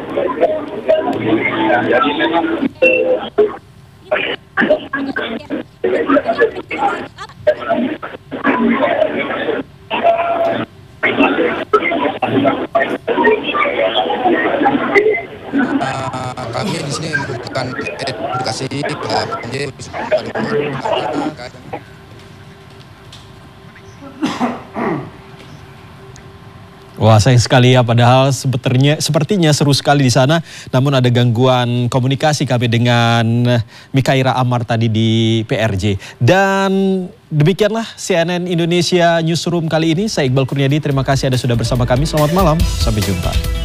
Jadi memang kami di sini memberikan edukasi ke pengunjung masyarakat. Wah, sayang sekali ya, padahal sepertinya seru sekali di sana. Namun ada gangguan komunikasi kami dengan Mikaira Amar tadi di PRJ. Dan demikianlah CNN Indonesia Newsroom kali ini. Saya Iqbal Kurniadi, terima kasih Anda sudah bersama kami. Selamat malam, sampai jumpa.